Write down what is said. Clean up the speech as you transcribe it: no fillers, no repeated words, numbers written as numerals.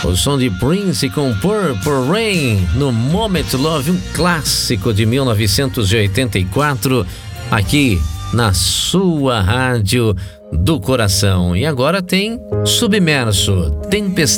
O som de Prince com Purple Rain no Moment Love, um clássico de 1984, aqui na sua rádio do coração. E agora tem Submerso, Tempestade.